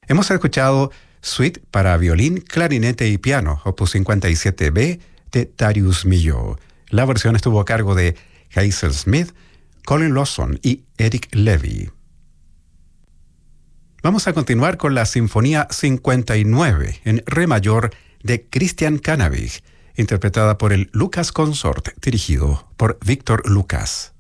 Hemos escuchado Suite para violín, clarinete y piano, opus 57b de Darius Milhaud. La versión estuvo a cargo de Hazel Smith, Colin Lawson y Eric Levy. Vamos a continuar con la Sinfonía 59 en re mayor de Christian Canavig, interpretada por el Lucas Consort, dirigido por Víctor Lucas.